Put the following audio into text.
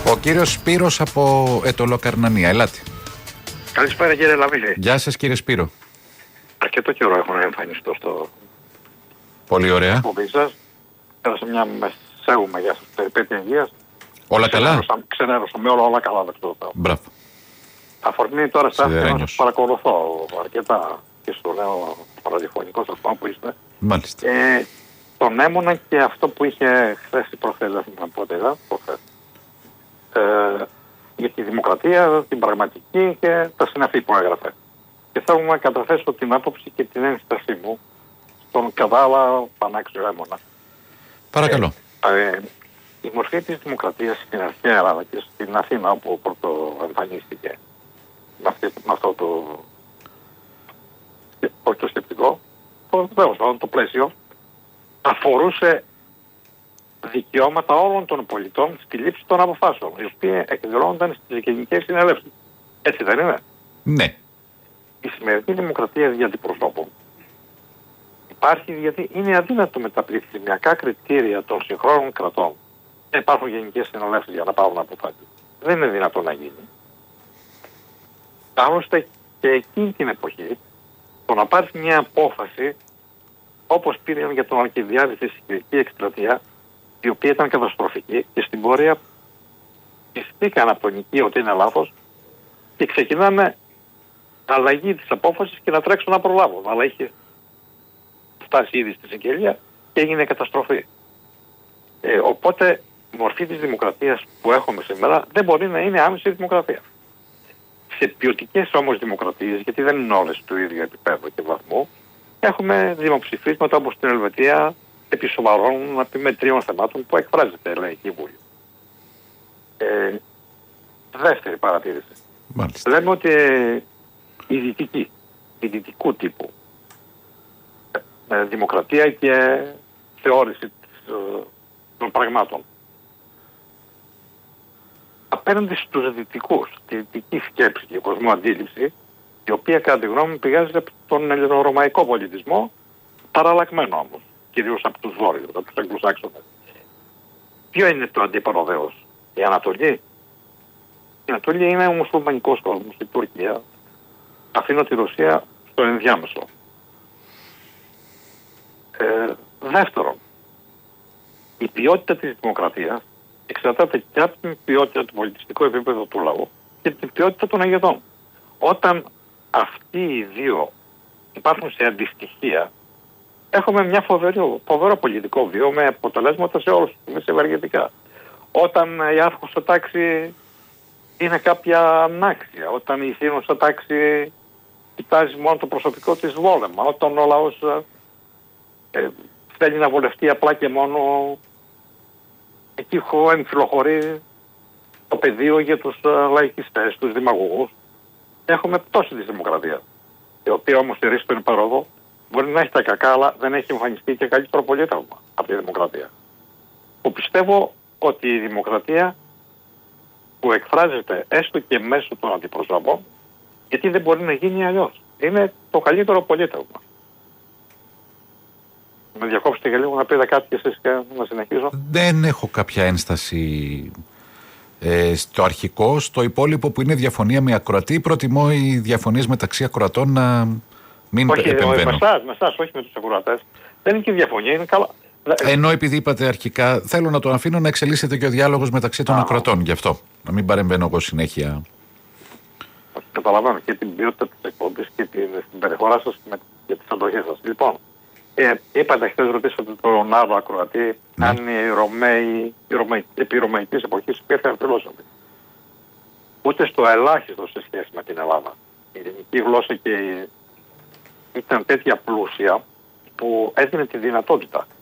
Ο κύριος Σπύρος από Ετωλοκαρνανία. Ελάτε. Καλησπέρα κύριε Λαβίδη. Γεια σας κύριε Σπύρο. Αρκετό καιρό έχω να εμφανιστώ στο Πολύ ωραία. εκπομπή σας. Πέρασε μια μεσαίου μεγιά σας περιπέτεια υγείας. Όλα καλά. Ξενέρωσα με όλα καλά, δεν ξέρω. Μπράβο. Αφορμή τώρα στάθηκα να σας παρακολουθώ αρκετά και στο νέο ραδιοφωνικό σας που είστε. Μάλιστα. Τον έμουνα και αυτό που είχε χθες ή προχθές, δεν θυμάμαι πότε είδα, για τη δημοκρατία, την πραγματική και τα συναφή που έγραφε. Και θέλω να καταθέσω την άποψη και την ένστασή μου στον κατάλα πανάξιο έμουνα. Παρακαλώ. Η μορφή της δημοκρατίας στην αρχαία Ελλάδα και στην Αθήνα όπου πρώτο εμφανίστηκε με αυτό το σκεπτικό, το πλαίσιο, αφορούσε δικαιώματα όλων των πολιτών στη λήψη των αποφάσεων, οι οποίοι εκδηλώνονταν στις γενικές συνελεύσεις. Έτσι δεν είναι? Ναι. Η σημερινή δημοκρατία δια αντιπροσώπων υπάρχει γιατί είναι αδύνατο με τα πληθυσμιακά κριτήρια των συγχρόνων κρατών να υπάρχουν γενικές συνελεύσεις για να πάρουν αποφάσεις. Δεν είναι δυνατό να γίνει. Άλλωστε και εκείνη την εποχή το να πάρει μια απόφαση όπως πήραν για τον Αλκιβιάδη στη Σικυρική Εκστρατεία, η οποία ήταν καταστροφική και στην πορεία πιστήκαν από τον οικείο ότι είναι λάθος και ξεκινάνε αλλαγή της απόφασης και να τρέξουν να προλάβουν. Αλλά είχε φτάσει ήδη στη συγγελία και έγινε καταστροφή. Οπότε η μορφή της δημοκρατίας που έχουμε σήμερα δεν μπορεί να είναι άμεση δημοκρατία. Σε ποιοτικές όμως δημοκρατίες, γιατί δεν είναι όλες του ίδιου επίπεδου και βαθμού, έχουμε δημοψηφίσματα όπως στην Ελβετία επί σοβαρών επιμετρίων θεμάτων που εκφράζεται η Λαϊκή Βουλή. Δεύτερη παρατήρηση. Μάλιστα. Λέμε ότι η δυτικού τύπου δημοκρατία και θεώρηση των πραγμάτων απέναντι στους δυτικούς, τη δυτική σκέψη και κοσμό αντίληψη, η οποία κατά τη γνώμη μου πηγάζει από τον ελληνορωμαϊκό πολιτισμό, παραλλαγμένο όμως, κυρίως από τους βόρειους, από τους Αγγλοσάξονες. Ποιο είναι το αντίπαλο δέος? Η Ανατολή. Η Ανατολή είναι ο μουσουλμανικός κόσμος, η Τουρκία. Αφήνω τη Ρωσία στο ενδιάμεσο. Δεύτερον, η ποιότητα της δημοκρατίας εξαρτάται και από την ποιότητα του πολιτιστικού επίπεδου του λαού και την ποιότητα των αγεδών. Όταν αυτοί οι δύο υπάρχουν σε αντιστοιχεία, έχουμε μια φοβερό πολιτικό βίο με αποτελέσματα σε όλους τους τομείς ευεργετικά. Όταν η άρχουσα τάξη είναι κάποια ανάξια, όταν η ηθήνουσα τάξη κοιτάζει μόνο το προσωπικό της βόλεμα, όταν ο λαός θέλει να βολευτεί απλά και μόνο εκεί εμφυλοχωρεί το πεδίο για τους λαϊκιστές, τους δημαγωγούς. Έχουμε πτώση της δημοκρατίας, η οποία όμως στηρίζει τον υπαροδό, μπορεί να έχει τα κακά, αλλά δεν έχει εμφανιστεί και καλύτερο πολίτευμα από τη δημοκρατία. Που πιστεύω ότι η δημοκρατία που εκφράζεται έστω και μέσω των αντιπροσώπων, γιατί δεν μπορεί να γίνει αλλιώς, είναι το καλύτερο πολίτευμα. Με διακόψετε για λίγο να πείτε κάτι και εσείς και να συνεχίσω. Δεν έχω κάποια ένσταση στο αρχικό. Στο υπόλοιπο που είναι διαφωνία με ακροατή, προτιμώ οι διαφωνίες μεταξύ ακροατών να μην επεμβαίνω. Με εσάς, όχι με τους ακροατές. Δεν είναι και διαφωνία, είναι καλά. Ενώ επειδή είπατε αρχικά, θέλω να τον αφήνω να εξελίσσεται και ο διάλογος μεταξύ των ακροατών. Γι' αυτό. Να μην παρεμβαίνω εγώ συνέχεια. Καταλαβαίνω και την ποιότητα της εκπομπής και την περιφορά σας και τις αντοχές σας. Λοιπόν, είπατε χθες, ρωτήσατε τον άλλο ακροατή, αν οι Ρωμαίοι επί ρωμαϊκής εποχής υπήρχαν φιλόσοφοι. Ούτε στο ελάχιστο σε σχέση με την Ελλάδα. Η ελληνική γλώσσα και ήταν τέτοια πλούσια που έδινε τη δυνατότητα